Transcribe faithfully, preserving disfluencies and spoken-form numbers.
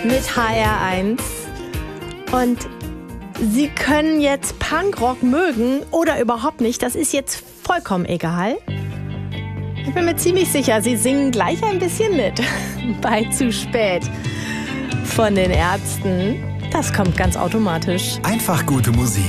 mit H R eins. Und Sie können jetzt Punkrock mögen oder überhaupt nicht. Das ist jetzt vollkommen egal. Ich bin mir ziemlich sicher, Sie singen gleich ein bisschen mit. Bei Zu spät von den Ärzten. Das kommt ganz automatisch. Einfach gute Musik.